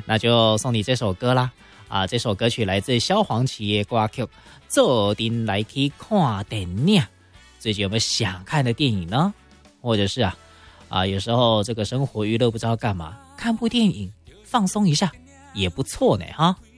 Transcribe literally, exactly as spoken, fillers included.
那就送你这首歌啦。啊，这首歌曲来自萧煌奇的歌曲《做阵来去看电影》。最近有没有想看的电影呢？或者是啊啊，有时候这个生活娱乐不知道干嘛，看部电影放松一下也不错呢哈。